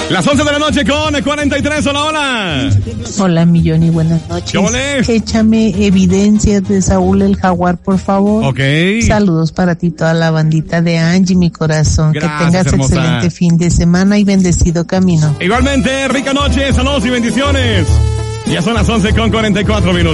Las 11 de la noche con 43, hola. Hola, Millón, buenas noches. ¿Qué ole? Échame Evidencias de Saúl el Jaguar, por favor. Ok. Saludos para ti, toda la bandita de Angie, mi corazón. Gracias, que tengas hermosa. excelente fin de semana y bendecido camino. Igualmente, rica noche, saludos y bendiciones. Ya son las 11 con 44 minutos.